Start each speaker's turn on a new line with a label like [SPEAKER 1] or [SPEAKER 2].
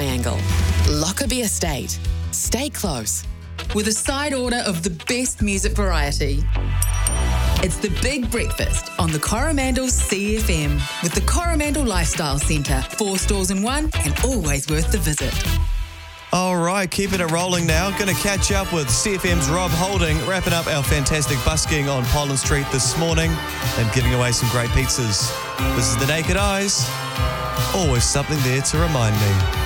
[SPEAKER 1] Triangle. Lockerbie Estate. Stay close.
[SPEAKER 2] With a side order of the best music variety. It's the Big Breakfast on the Coromandel CFM with the Coromandel Lifestyle Centre. 4 stores in one and always worth the visit.
[SPEAKER 3] All right, keeping it rolling now. Going to catch up with CFM's Rob Holding, wrapping up our fantastic busking on Pollen Street this morning and giving away some great pizzas. This is The Naked Eyes. Always something there to remind me.